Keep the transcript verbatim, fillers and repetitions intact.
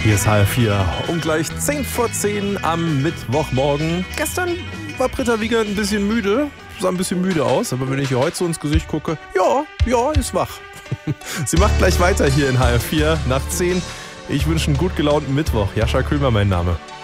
Hier ist H R vier um gleich zehn vor zehn am Mittwochmorgen. Gestern war Britta Wiegand ein bisschen müde, sah ein bisschen müde aus, aber wenn ich ihr heute so ins Gesicht gucke, ja, ja, ist wach. Sie macht gleich weiter hier in H R vier nach zehn. Ich wünsche einen gut gelaunten Mittwoch. Jascha Krümer mein Name.